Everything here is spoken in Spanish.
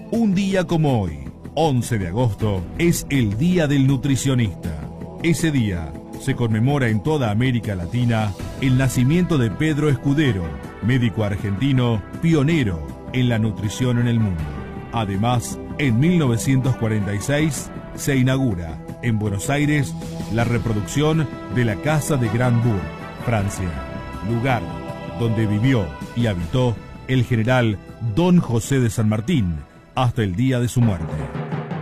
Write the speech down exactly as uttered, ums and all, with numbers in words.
Un día como hoy, once de agosto, es el Día del Nutricionista. Ese día se conmemora en toda América Latina el nacimiento de Pedro Escudero, médico argentino pionero en la nutrición en el mundo. Además, en mil novecientos cuarenta y seis se inaugura en Buenos Aires la reproducción de la Casa de Grandbourg, Francia, lugar donde vivió y habitó el general Don José de San Martín hasta el día de su muerte.